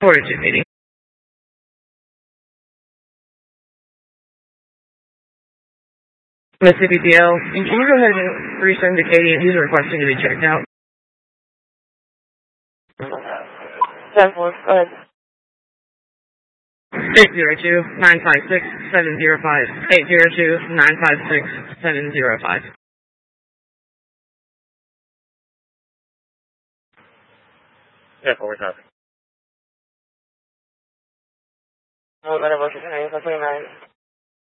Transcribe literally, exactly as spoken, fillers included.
Fortitude meeting. Mississippi D L, can you go ahead and resend to Katie? He's requesting to be checked out. ten four, go ahead. eight zero two, nine five six, seven zero five. eight zero two, nine five six, seven zero five. Yeah, four times. No, that was nine,